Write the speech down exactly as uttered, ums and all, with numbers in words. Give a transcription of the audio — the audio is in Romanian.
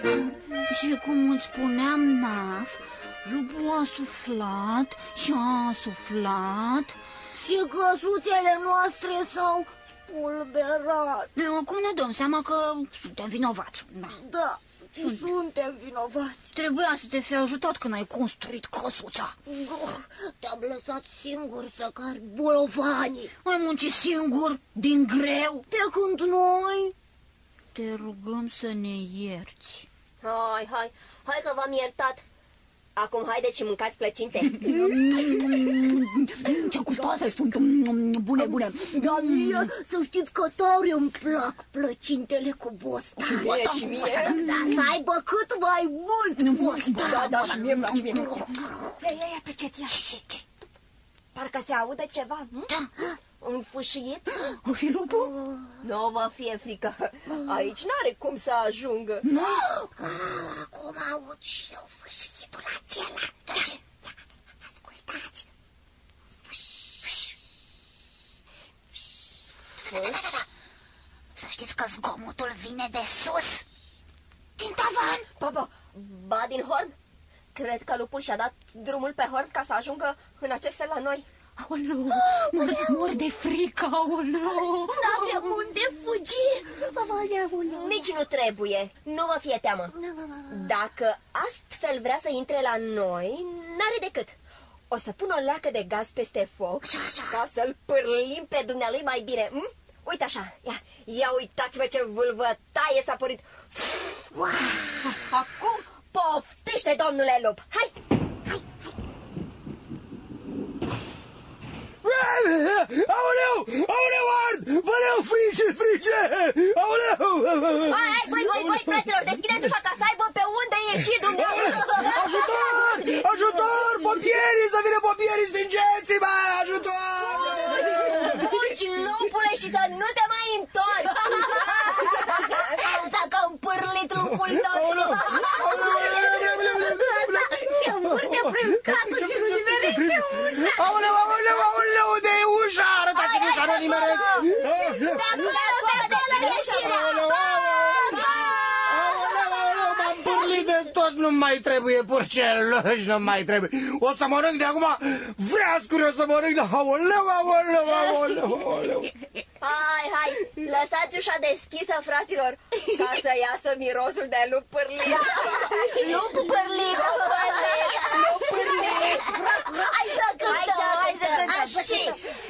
Și cum îți spuneam, Naf, lupul a suflat și a suflat. Și căsuțele noastre s-au spulberat. Acum ne dăm seama că suntem vinovați. Da, da suntem. suntem vinovați. Trebuia să te fi ajutat când ai construit căsuța. Te-am lăsat singur să cari bolovanii. Ai muncit singur, din greu. Pe când noi... Te rugăm să ne ierți. Hai, hai, hai că v-am iertat. Acum haideți și mâncați plăcinte. Ce gustoase sunt, bune, bune. Da, mie, să știți că tare îmi plac plăcintele cu bostan. Și mie, și mie. Da, să aibă cât mai mult bostan. Da, da, și mie, și mie. Ei, ei, tăceți, ia. Parcă se aude ceva. Da. Un fâșiet? O fi lupul? Nu vă fie frică. Aici n-are cum să ajungă. Nu? Acum aud și eu fâșietul acela. De ce? Ia, ascultați. Să știți că zgomotul vine de sus. Din tavan. Ba, ba, ba din horn. Cred că lupul și-a dat drumul pe horn ca să ajungă în acest fel la noi. Aoleu, mor, mor de frică, aoleu. N-avem unde fugi. Aoleu. Nici nu trebuie, nu vă fie teamă. Dacă astfel vrea să intre la noi, n-are decât. O să pun o leacă de gaz peste foc ca să-l pârlim pe dumnealui mai bine. Hm? Uite așa, ia, ia uitați-vă ce vâlvătaie s-a părit. Wow. Acum poftește, domnule lup. Hai! Aoleu! Aoleu, ard! Văleu, frice, frice! Aoleu! Hai, hai, voi, voi, voi, fraților, deschideți ușa ca să aibă pe unde ieși dumneavoastră! Ajutor! Ajutor! Pompierii! Să vină pompierii, stingeți-mă! Ajutor! Fugi, lupule, și să nu te mai întorci! S-a cam pârlit lupul nostru! Se urte prin casă și nu nimerește ușa! Aoleu, aoleu, aoleu, unde e ușa? Arătați-mi ușa, nu nimeresc! De acolo, de acolo, ieșirea! M-am pârlit de tot, nu mai trebuie purceluși, nu mai trebuie. O să mănânc de acum vreascuri, o să mănânc de... Aoleu, aoleu, aoleu, aoleu. Hai, hai, lăsați ușa deschisă, fraților, ca să iasă mirosul de lup pârlit. Lup pârlit, lup pârlit, lup pârlit. Hai să cântăm, hai să cântăm. Și